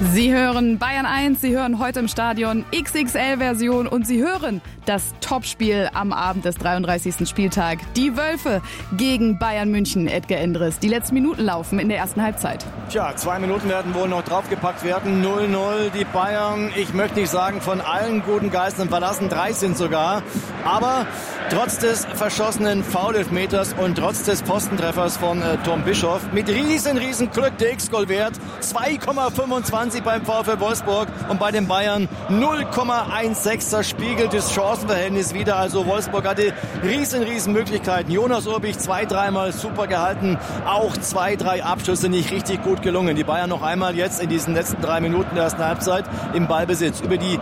Sie hören Bayern 1, Sie hören heute im Stadion XXL-Version und Sie hören das Topspiel am Abend des 33. Spieltag. Die Wölfe gegen Bayern München, Edgar Endres. Die letzten Minuten laufen in der ersten Halbzeit. Tja, 2 Minuten werden wohl noch draufgepackt werden. 0-0, die Bayern, ich möchte nicht sagen, von allen guten Geistern verlassen, 3 sind sogar. Aber trotz des verschossenen Foul-Elfmeters und trotz des Postentreffers von Tom Bischoff mit riesen Glück der X-Goal-Wert 2,25 beim VfL Wolfsburg und bei den Bayern 0,16er spiegelt das Chancenverhältnis wieder. Also Wolfsburg hatte riesen Möglichkeiten. Jonas Urbich 2-3 Mal super gehalten. Auch 2-3 Abschlüsse nicht richtig gut gelungen. Die Bayern noch einmal jetzt in diesen letzten 3 Minuten der ersten Halbzeit im Ballbesitz. Über die